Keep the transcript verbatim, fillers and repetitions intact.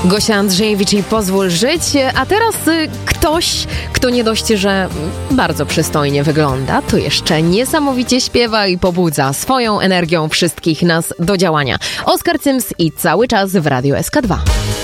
Gosia Andrzejewicz i Pozwól żyć, a teraz y, ktoś, kto nie dość, że bardzo przystojnie wygląda, to jeszcze niesamowicie śpiewa i pobudza swoją energią wszystkich nas do działania. Oskar Cyms i Cały czas w Radiu S K dwa.